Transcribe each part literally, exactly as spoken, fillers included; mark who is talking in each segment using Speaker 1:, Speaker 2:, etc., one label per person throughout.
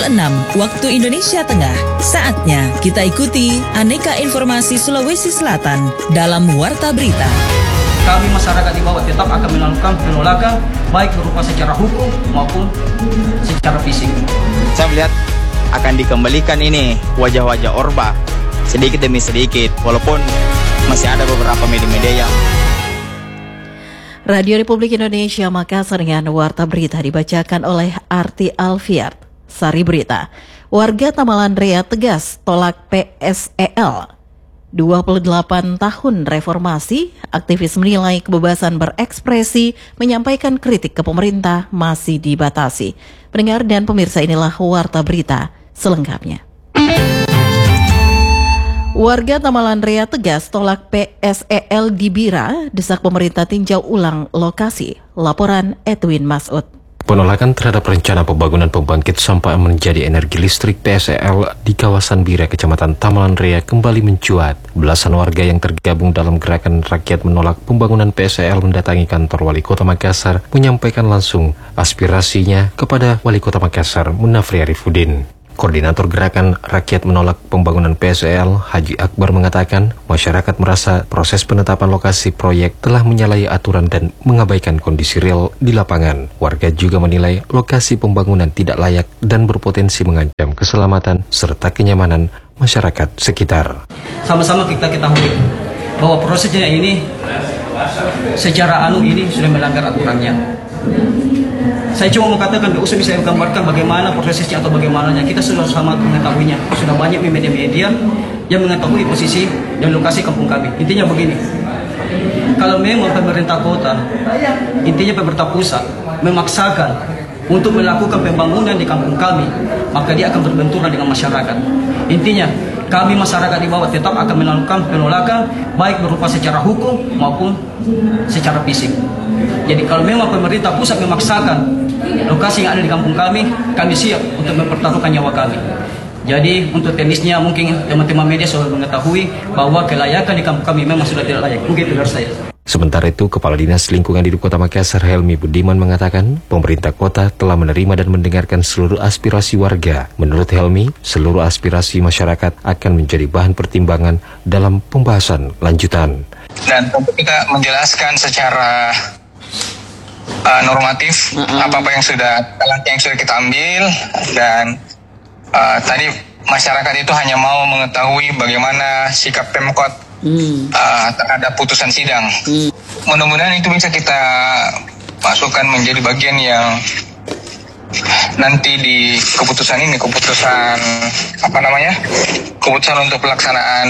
Speaker 1: pukul enam waktu Indonesia Tengah. Saatnya kita ikuti aneka informasi Sulawesi Selatan dalam Warta Berita.
Speaker 2: Kami masyarakat di bawah tetap akan melakukan penolakan baik berupa secara hukum maupun secara fisik.
Speaker 3: Saya melihat akan dikembalikan ini wajah-wajah Orba sedikit demi sedikit, walaupun masih ada beberapa media-media yang...
Speaker 4: Radio Republik Indonesia Makassar dengan Warta Berita dibacakan oleh Arti Alfiat. Sari Berita, warga Tamalandrea tegas tolak P S E L. dua puluh delapan tahun reformasi, aktivis menilai kebebasan berekspresi, menyampaikan kritik ke pemerintah masih dibatasi. Pendengar dan pemirsa, inilah Warta Berita selengkapnya. Warga Tamalandrea tegas tolak P S E L di Bira, desak pemerintah tinjau ulang lokasi. Laporan Edwin Masud.
Speaker 5: Penolakan terhadap rencana pembangunan pembangkit sampah menjadi energi listrik P S E L di kawasan Bira, Kecamatan Tamalandrea kembali mencuat. Belasan warga yang tergabung dalam gerakan rakyat menolak pembangunan P S E L mendatangi kantor Wali Kota Makassar menyampaikan langsung aspirasinya kepada Wali Kota Makassar, Munafri Arifudin. Koordinator Gerakan Rakyat Menolak Pembangunan P S E L, Haji Akbar, mengatakan masyarakat merasa proses penetapan lokasi proyek telah menyalahi aturan dan mengabaikan kondisi real di lapangan. Warga juga menilai lokasi pembangunan tidak layak dan berpotensi mengancam keselamatan serta kenyamanan masyarakat sekitar.
Speaker 2: Sama-sama kita ketahui bahwa prosesnya ini secara anu ini sudah melanggar aturannya. Saya cuma mau katakan, tidak usah bisa gambarkan bagaimana prosesnya atau bagaimananya. Kita sudah sama mengetahuinya. Sudah banyak media-media yang mengetahui posisi dan lokasi kampung kami. Intinya begini, kalau memang pemerintah kota, intinya pemerintah pusat, memaksakan untuk melakukan pembangunan di kampung kami, maka dia akan berbenturan dengan masyarakat. Intinya, kami masyarakat di bawah tetap akan melakukan penolakan baik berupa secara hukum maupun secara fisik. Jadi kalau memang pemerintah pusat memaksakan lokasi yang ada di kampung kami, kami siap untuk mempertaruhkan nyawa kami. Jadi untuk teknisnya mungkin teman-teman media sudah mengetahui bahwa kelayakan di kampung kami memang sudah tidak layak. Mungkin dengar saya.
Speaker 5: Sementara itu, Kepala Dinas Lingkungan Hidup Kota Makassar, Helmi Budiman, mengatakan pemerintah kota telah menerima dan mendengarkan seluruh aspirasi warga. Menurut Helmi, seluruh aspirasi masyarakat akan menjadi bahan pertimbangan dalam pembahasan lanjutan.
Speaker 3: Dan tentu kita menjelaskan secara uh, normatif mm-hmm. apa-apa yang sudah yang sudah kita ambil, dan uh, tadi masyarakat itu hanya mau mengetahui bagaimana sikap Pemkot Hmm. Uh, terhadap putusan sidang. Hmm. Mudah-mudahan itu bisa kita masukkan menjadi bagian yang nanti di keputusan ini, keputusan apa namanya, keputusan untuk pelaksanaan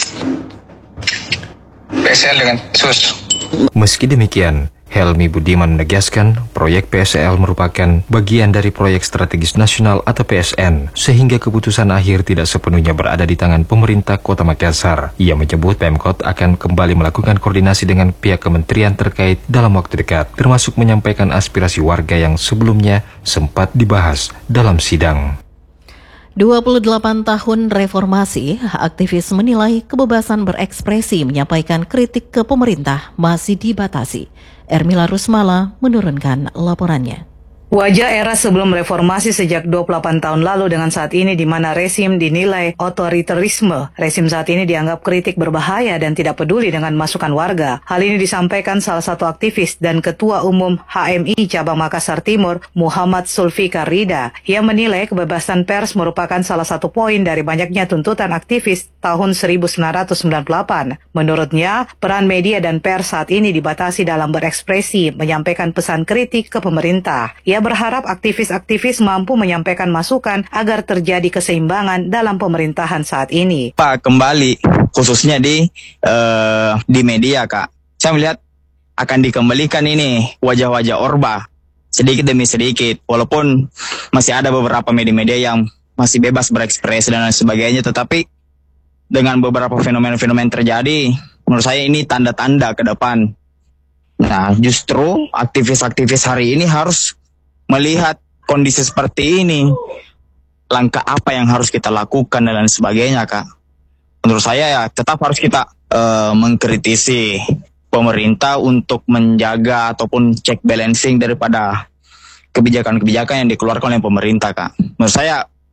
Speaker 3: P S E L dengan khusus.
Speaker 5: Meski demikian, Helmi Budiman menegaskan proyek P S E L merupakan bagian dari proyek strategis nasional atau P S N, sehingga keputusan akhir tidak sepenuhnya berada di tangan pemerintah Kota Makassar. Ia menyebut Pemkot akan kembali melakukan koordinasi dengan pihak kementerian terkait dalam waktu dekat, termasuk menyampaikan aspirasi warga yang sebelumnya sempat dibahas dalam sidang.
Speaker 4: dua puluh delapan tahun reformasi, aktivis menilai kebebasan berekspresi menyampaikan kritik ke pemerintah masih dibatasi. Ermila Rusmala menurunkan laporannya.
Speaker 6: Wajah era sebelum reformasi sejak dua puluh delapan tahun lalu dengan saat ini di mana rezim dinilai otoritarisme. Rezim saat ini dianggap kritik berbahaya dan tidak peduli dengan masukan warga. Hal ini disampaikan salah satu aktivis dan Ketua Umum H M I Cabang Makassar Timur, Muhammad Sulfikar Rida. Ia menilai kebebasan pers merupakan salah satu poin dari banyaknya tuntutan aktivis tahun seribu sembilan ratus sembilan puluh delapan. Menurutnya, peran media dan pers saat ini dibatasi dalam berekspresi, menyampaikan pesan kritik ke pemerintah. Ia Ia berharap aktivis-aktivis mampu menyampaikan masukan agar terjadi keseimbangan dalam pemerintahan saat ini.
Speaker 3: Pak, kembali khususnya di uh, di media, Kak. Saya melihat akan dikembalikan ini wajah-wajah Orba sedikit demi sedikit, walaupun masih ada beberapa media-media yang masih bebas berekspresi dan lain sebagainya, tetapi dengan beberapa fenomena-fenomena yang terjadi, menurut saya ini tanda-tanda ke depan. Nah, justru aktivis-aktivis hari ini harus melihat kondisi seperti ini, langkah apa yang harus kita lakukan dan lain sebagainya, Kak. Menurut saya ya tetap harus kita uh, mengkritisi pemerintah untuk menjaga ataupun check balancing daripada kebijakan-kebijakan yang dikeluarkan oleh pemerintah, Kak. Menurut saya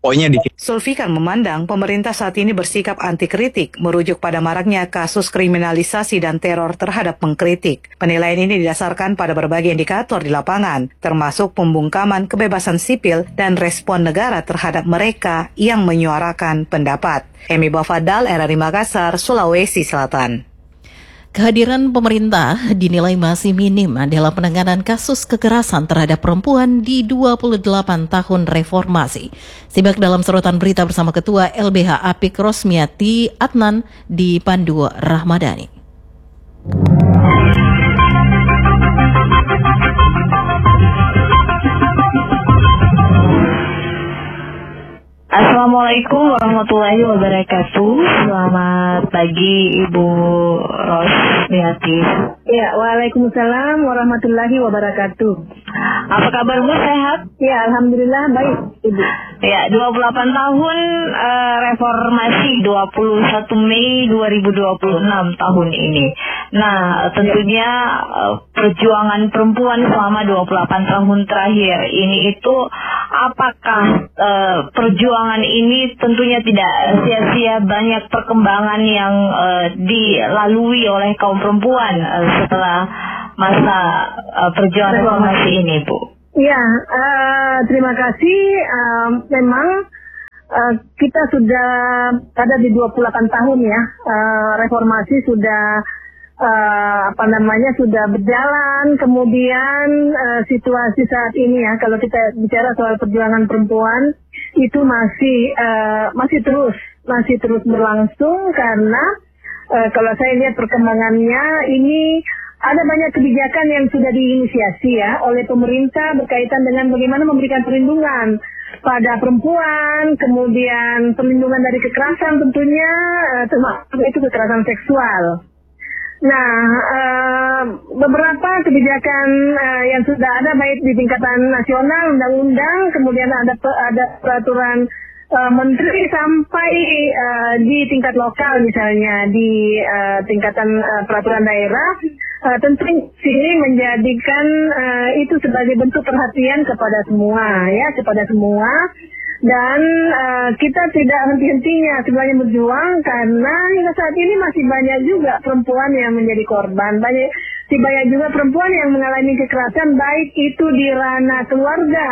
Speaker 3: Poinnya di
Speaker 6: Sulfikar memandang pemerintah saat ini bersikap anti kritik, merujuk pada maraknya kasus kriminalisasi dan teror terhadap pengkritik. Penilaian ini didasarkan pada berbagai indikator di lapangan, termasuk pembungkaman kebebasan sipil dan respon negara terhadap mereka yang menyuarakan pendapat. Emi Bafadal, R R I Makassar, Sulawesi Selatan.
Speaker 4: Kehadiran pemerintah dinilai masih minim dalam penanganan kasus kekerasan terhadap perempuan di dua puluh delapan tahun reformasi. Simak dalam sorotan berita bersama Ketua L B H Apik Rosmiati Adnan di Pandu Rahmadani.
Speaker 7: Assalamualaikum warahmatullahi wabarakatuh. Selamat pagi Ibu Rosmiati.
Speaker 8: Ya, waalaikumsalam warahmatullahi wabarakatuh.
Speaker 7: Apa kabarmu, sehat?
Speaker 8: Ya, alhamdulillah baik, Ibu.
Speaker 7: Ya, dua puluh delapan tahun uh, reformasi, dua puluh satu Mei dua ribu dua puluh enam tahun ini. Nah, tentunya uh, perjuangan perempuan selama dua puluh delapan tahun terakhir ini itu, apakah uh, perjuangan ini tentunya tidak sia-sia, banyak perkembangan yang uh, dilalui oleh kaum perempuan uh, setelah masa uh, perjuangan reformasi ini, Bu?
Speaker 8: Ya, uh, terima kasih. Uh, memang uh, kita sudah ada di dua puluh delapan tahun ya. Uh, reformasi sudah uh, apa namanya sudah berjalan. Kemudian uh, situasi saat ini ya, kalau kita bicara soal perjuangan perempuan itu masih uh, masih terus masih terus berlangsung karena uh, kalau saya lihat perkembangannya ini. Ada banyak kebijakan yang sudah diinisiasi ya oleh pemerintah berkaitan dengan bagaimana memberikan perlindungan pada perempuan, kemudian perlindungan dari kekerasan tentunya, termasuk itu kekerasan seksual. Nah, uh, beberapa kebijakan uh, yang sudah ada baik di tingkatan nasional, undang-undang, kemudian ada ada peraturan uh, menteri sampai uh, di tingkat lokal misalnya di uh, tingkatan uh, peraturan daerah. Uh, tentu ini menjadikan uh, itu sebagai bentuk perhatian kepada semua ya kepada semua dan uh, kita tidak henti-hentinya sebenarnya berjuang karena hingga saat ini masih banyak juga perempuan yang menjadi korban, banyak si banyak juga perempuan yang mengalami kekerasan baik itu di ranah keluarga,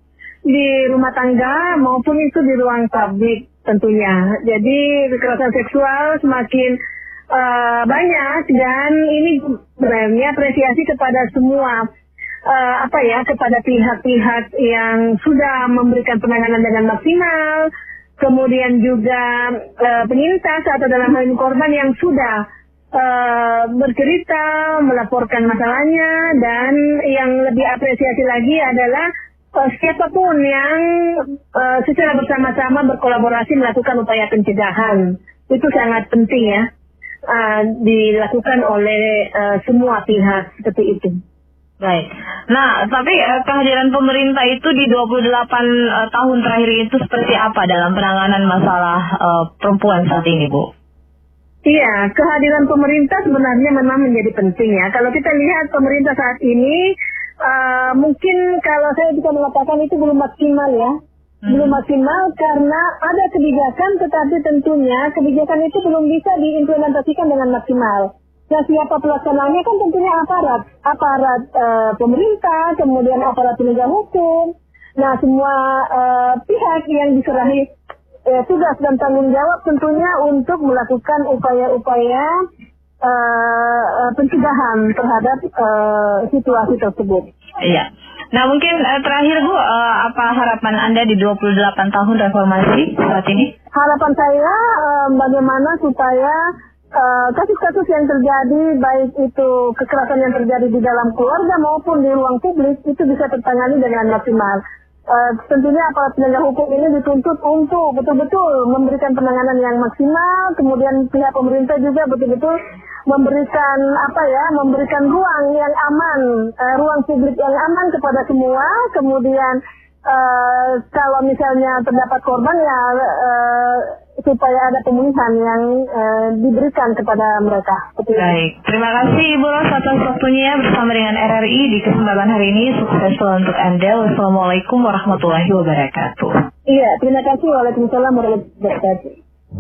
Speaker 8: di rumah tangga maupun itu di ruang publik tentunya. Jadi kekerasan seksual semakin Uh, banyak dan ini sebenarnya apresiasi kepada semua uh, apa ya kepada pihak-pihak yang sudah memberikan penanganan dengan maksimal, kemudian juga uh, penyintas atau dalam hal ini korban yang sudah uh, bercerita, melaporkan masalahnya, dan yang lebih apresiasi lagi adalah uh, siapapun yang uh, secara bersama-sama berkolaborasi melakukan upaya pencegahan. Itu sangat penting ya. Uh, dilakukan oleh uh, semua pihak seperti itu.
Speaker 7: Baik. Nah, tapi uh, kehadiran pemerintah itu di dua puluh delapan uh, tahun terakhir itu seperti apa dalam penanganan masalah uh, perempuan saat ini, Bu?
Speaker 8: Iya, kehadiran pemerintah sebenarnya memang menjadi penting ya. Kalau kita lihat pemerintah saat ini, uh, mungkin kalau saya bisa mengatakan itu belum maksimal ya. Hmm. Belum maksimal karena ada kebijakan, tetapi tentunya kebijakan itu belum bisa diimplementasikan dengan maksimal. Nah, siapa pelaksananya kan tentunya aparat, aparat uh, pemerintah, kemudian aparat penegak hukum. Nah, semua uh, pihak yang diserahi uh, tugas dan tanggung jawab tentunya untuk melakukan upaya-upaya uh, uh, pencegahan terhadap uh, situasi tersebut.
Speaker 7: Iya. Nah, mungkin uh, terakhir Bu, uh, apa harapan Anda di dua puluh delapan tahun reformasi saat ini?
Speaker 8: Harapan saya uh, bagaimana supaya uh, kasus-kasus yang terjadi, baik itu kekerasan yang terjadi di dalam keluarga maupun di ruang publik, itu bisa tertangani dengan maksimal. Uh, tentunya aparat penegak hukum ini dituntut untuk betul-betul memberikan penanganan yang maksimal, kemudian pihak pemerintah juga betul-betul memberikan apa ya, memberikan ruang yang aman, uh, ruang publik yang aman kepada semua. Kemudian uh, kalau misalnya terdapat korban ya uh, supaya ada pemulihan yang uh, diberikan kepada mereka.
Speaker 7: Baik, terima kasih Ibu Ros atas waktunya bersama dengan R R I di kesempatan hari ini. Sukses selalu untuk Anda. Wassalamualaikum warahmatullahi wabarakatuh.
Speaker 8: Iya, terima kasih. Waalaikumsalam warahmatullahi wabarakatuh.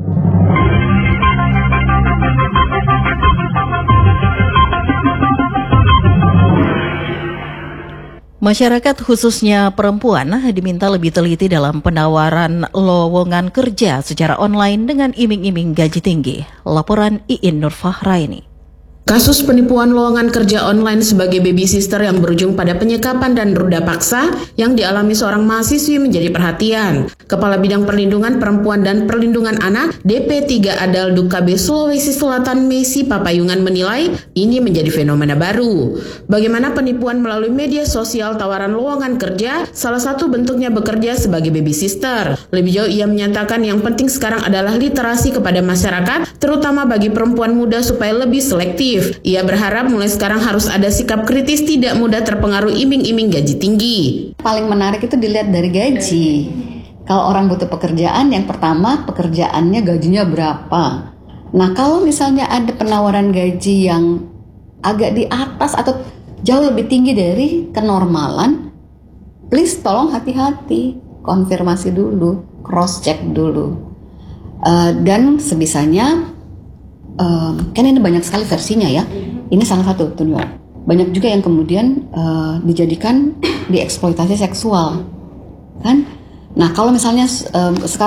Speaker 4: Masyarakat khususnya perempuan diminta lebih teliti dalam penawaran lowongan kerja secara online dengan iming-iming gaji tinggi. Laporan Iin Nurfahraini.
Speaker 9: Kasus penipuan lowongan kerja online sebagai baby sister yang berujung pada penyekapan dan ruda paksa yang dialami seorang mahasiswi menjadi perhatian. Kepala Bidang Perlindungan Perempuan dan Perlindungan Anak D P tiga Adal Dukcapil Sulawesi Selatan Messi Papayungan menilai ini menjadi fenomena baru. Bagaimana penipuan melalui media sosial tawaran lowongan kerja salah satu bentuknya bekerja sebagai baby sister. Lebih jauh ia menyatakan yang penting sekarang adalah literasi kepada masyarakat, terutama bagi perempuan muda supaya lebih selektif. Ia berharap mulai sekarang harus ada sikap kritis, tidak mudah terpengaruh iming-iming gaji tinggi.
Speaker 10: Paling menarik itu dilihat dari gaji. Kalau orang butuh pekerjaan, yang pertama pekerjaannya gajinya berapa. Nah kalau misalnya ada penawaran gaji yang agak di atas atau jauh lebih tinggi dari kenormalan, please tolong hati-hati, konfirmasi dulu, cross check dulu. Uh, dan sebisanya Um, kan ini banyak sekali versinya ya. Ini salah satu tuh. Banyak juga yang kemudian uh, dijadikan dieksploitasi seksual, kan? Nah kalau misalnya um, sekarang